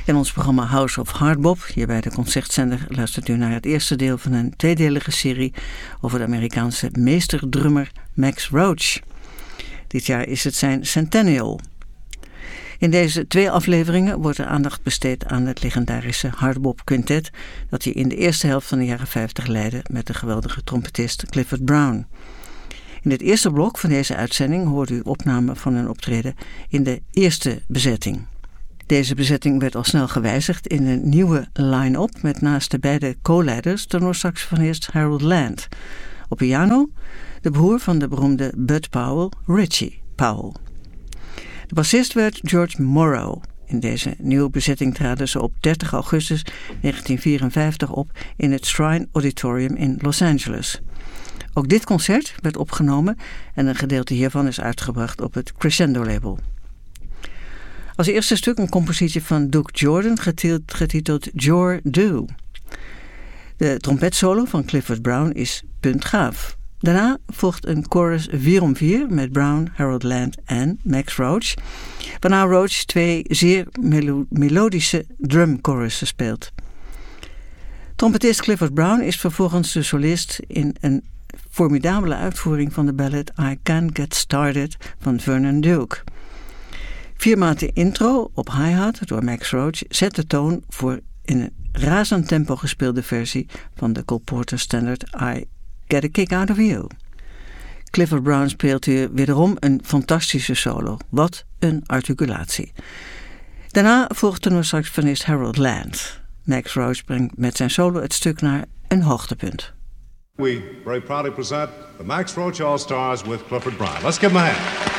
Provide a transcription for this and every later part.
In ons programma House of Hardbop, hier bij de Concertzender, luistert u naar het eerste deel van een tweedelige serie over de Amerikaanse meesterdrummer Max Roach. Dit jaar is het zijn centennial. In deze 2 afleveringen wordt er aandacht besteed aan het legendarische Hardbop Quintet dat hij in de eerste helft van de jaren 50 leidde met de geweldige trompetist Clifford Brown. In het eerste blok van deze uitzending hoort u opname van een optreden in de eerste bezetting. Deze bezetting werd al snel gewijzigd in een nieuwe line-up met naast de beide co-leiders tenorsaxofonist Harold Land. Op piano de broer van de beroemde Bud Powell, Richie Powell. De bassist werd George Morrow. In deze nieuwe bezetting traden ze op 30 augustus 1954 op in het Shrine Auditorium in Los Angeles. Ook dit concert werd opgenomen en een gedeelte hiervan is uitgebracht op het Crescendo label. Als eerste stuk een compositie van Duke Jordan getiteld Jor Do. De trompetsolo van Clifford Brown is puntgaaf. Daarna volgt een chorus 4-om-4 met Brown, Harold Land en Max Roach, waarna Roach 2 zeer melodische drumchorussen speelt. Trompetist Clifford Brown is vervolgens de solist in een formidabele uitvoering van de ballad I Can't Get Started van Vernon Duke. 4 maten intro op hi-hat door Max Roach zet de toon voor in een razend tempo gespeelde versie van de Cole Porter standard I Get a Kick Out of You. Clifford Brown speelt hier wederom een fantastische solo. Wat een articulatie. Daarna volgt tenorsaxofonist Harold Land. Max Roach brengt met zijn solo het stuk naar een hoogtepunt. We very proudly present the Max Roach All-Stars with Clifford Brown. Let's give him a hand.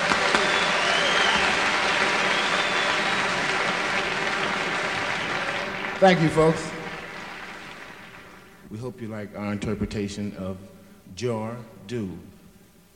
Thank you, folks. We hope you like our interpretation of Jor Do.